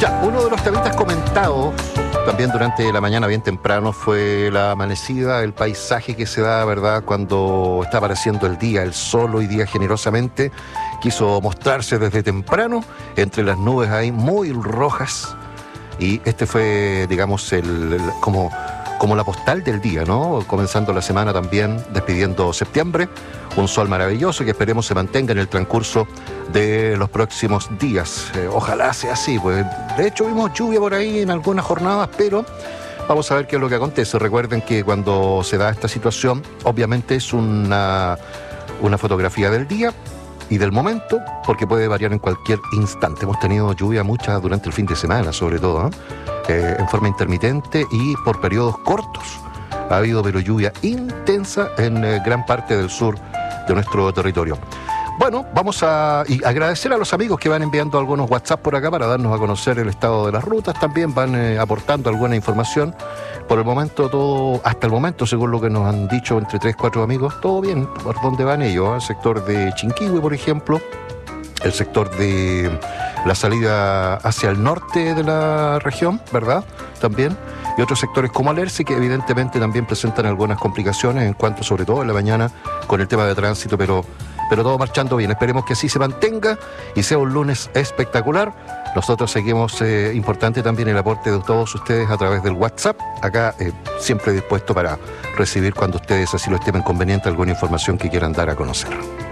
Ya, uno de los temitas comentados también durante la mañana bien temprano fue la amanecida, el paisaje que se da, ¿verdad?, cuando está apareciendo el día, el sol hoy día generosamente quiso mostrarse desde temprano, entre las nubes ahí muy rojas, y este fue, digamos, como la postal del día, ¿no? Comenzando la semana también, despidiendo septiembre, un sol maravilloso que esperemos se mantenga en el transcurso de los próximos días. Ojalá sea así, pues de hecho vimos lluvia por ahí en algunas jornadas, pero vamos a ver qué es lo que acontece. Recuerden que cuando se da esta situación, obviamente es una fotografía del día y del momento, porque puede variar en cualquier instante. Hemos tenido lluvia mucha durante el fin de semana, sobre todo, en forma intermitente y por periodos cortos. Ha habido pero lluvia intensa en gran parte del sur de nuestro territorio. Bueno, vamos a agradecer a los amigos que van enviando algunos WhatsApp por acá para darnos a conocer el estado de las rutas. También van aportando alguna información. Por el momento todo, hasta el momento, según lo que nos han dicho entre 3-4 amigos, todo bien. ¿Por dónde van ellos? El sector de Chinquihue, por ejemplo, el sector de la salida hacia el norte de la región, ¿verdad? También. Y otros sectores como Alerce, que evidentemente también presentan algunas complicaciones en cuanto, sobre todo en la mañana, con el tema de tránsito, pero todo marchando bien. Esperemos que así se mantenga y sea un lunes espectacular. Nosotros seguimos, importante también el aporte de todos ustedes a través del WhatsApp. Acá siempre dispuesto para recibir, cuando ustedes así lo estimen conveniente, alguna información que quieran dar a conocer.